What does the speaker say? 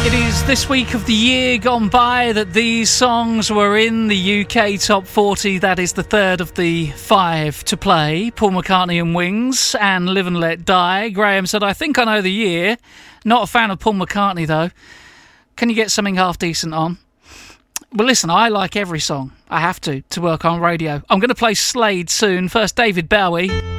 It is this week of the year gone by that these songs were in the UK Top 40. That is the third of the 5 to play. Paul McCartney and Wings and Live and Let Die. Graham said, I think I know the year. Not a fan of Paul McCartney, though. Can you get something half decent on? Well, listen, I like every song. I have to work on radio. I'm going to play Slade soon. First, David Bowie.